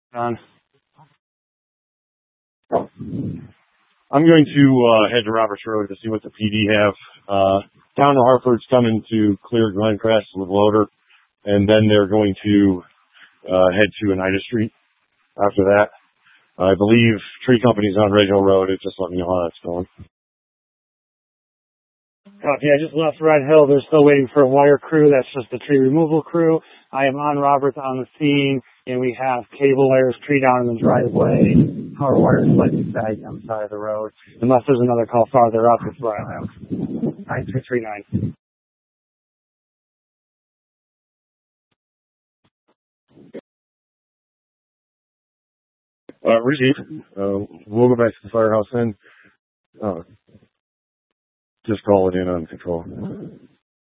John. I'm going to head to Roberts Road to see what the PD have. Down to Hartford's coming to clear Glencrest with loader, and then they're going to head to Oneida Street after that. I believe Tree Company's on Red Hill Road. It just let me know how that's going. Copy. I just left Red Hill. They're still waiting for a wire crew. That's just the tree removal crew. I am on Roberts on the scene, and we have cable wires, tree down in the driveway, power wires slightly bagged on the side of the road. Unless there's another call farther up, it's where I am. 9239. Receive. We'll go back to the firehouse then. Just call it in on control.